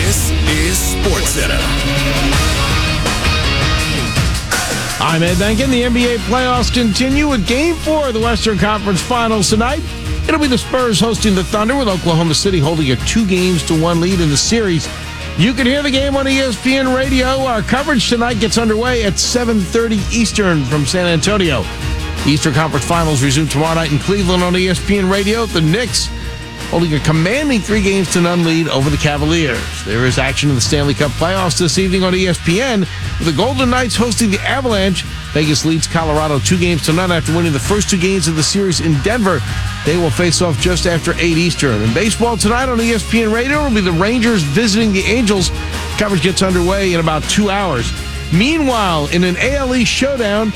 This is SportsCenter. I'm Ed Duncan. The NBA playoffs continue with Game 4 of the Western Conference Finals tonight. It'll be the Spurs hosting the Thunder, with Oklahoma City holding a 2-1 lead in the series. You can hear the game on ESPN Radio. Our coverage tonight gets underway at 7:30 Eastern from San Antonio. The Eastern Conference Finals resume tomorrow night in Cleveland on ESPN Radio. The Knicks holding a commanding 3-0 lead over the Cavaliers. There is action in the Stanley Cup playoffs this evening on ESPN, with the Golden Knights hosting the Avalanche. Vegas leads Colorado 2-0 after winning the first 2 games of the series in Denver. They will face off just after 8 Eastern. In baseball tonight on ESPN Radio will be the Rangers visiting the Angels. Coverage gets underway in about 2 hours. Meanwhile, in an AL East showdown,